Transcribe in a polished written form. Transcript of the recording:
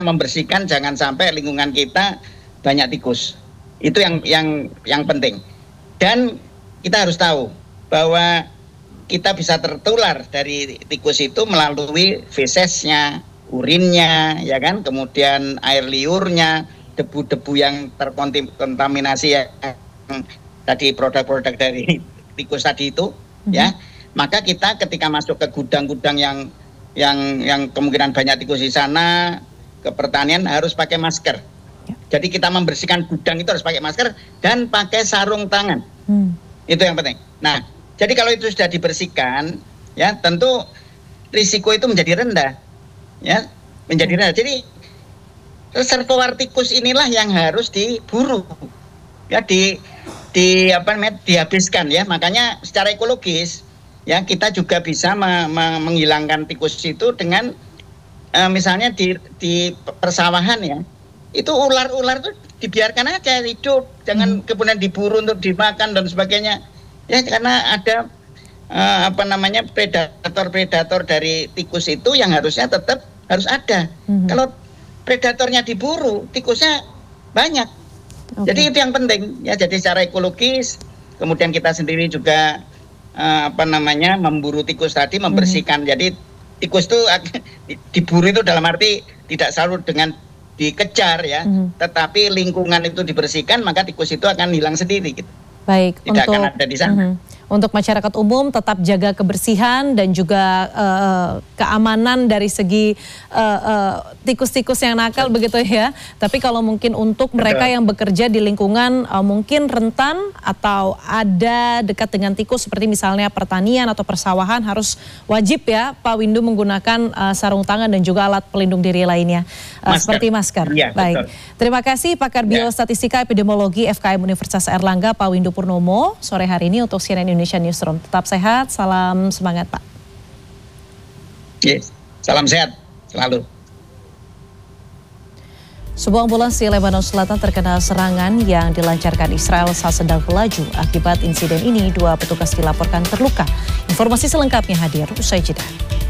membersihkan jangan sampai lingkungan kita banyak tikus. Itu yang penting. Dan kita harus tahu bahwa kita bisa tertular dari tikus itu melalui fesesnya, urinnya, ya kan, kemudian air liurnya, debu-debu yang terkontaminasi yang tadi produk-produk dari tikus tadi itu, ya. Maka kita ketika masuk ke gudang-gudang yang kemungkinan banyak tikus di sana, ke pertanian harus pakai masker. Jadi kita membersihkan gudang itu harus pakai masker dan pakai sarung tangan. Itu yang penting. Nah, jadi kalau itu sudah dibersihkan, ya tentu risiko itu menjadi rendah, ya menjadi rendah. Jadi reservoir tikus inilah yang harus diburu, ya dihabiskan, ya. Makanya secara ekologis, ya kita juga bisa menghilangkan tikus itu dengan misalnya di persawahan, ya. Itu ular-ular itu dibiarkan aja hidup, jangan kemudian diburu untuk dimakan dan sebagainya. Ya karena ada predator-predator dari tikus itu yang harusnya tetap harus ada. Kalau predatornya diburu, tikusnya banyak. Jadi itu yang penting, ya. Jadi secara ekologis, kemudian kita sendiri juga memburu tikus tadi, membersihkan. Jadi tikus itu diburu itu dalam arti tidak selalu dengan dikejar, ya, tetapi lingkungan itu dibersihkan, maka tikus itu akan hilang sendiri, gitu. Baik, tidak akan ada di sana. Untuk masyarakat umum tetap jaga kebersihan dan juga keamanan dari segi tikus-tikus yang nakal, begitu ya. Tapi kalau mungkin untuk mereka yang bekerja di lingkungan mungkin rentan atau ada dekat dengan tikus seperti misalnya pertanian atau persawahan, harus wajib ya Pak Windu menggunakan sarung tangan dan juga alat pelindung diri lainnya seperti masker. Ya, baik, betul. Terima kasih pakar biostatistika epidemiologi FKM Universitas Airlangga Pak Windu Purnomo sore hari ini untuk CNN Indonesia Newsroom. Tetap sehat, salam semangat Pak. Yes, salam sehat selalu. Sebuah ambulans di Lebanon Selatan terkena serangan yang dilancarkan Israel saat sedang melaju. Akibat insiden ini, 2 petugas dilaporkan terluka. Informasi selengkapnya hadir usai jeda.